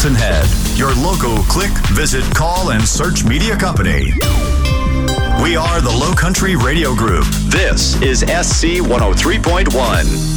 Hilton Head, your local click, visit, call, and search media company. We are the Low Country Radio Group. This is SC 103.1.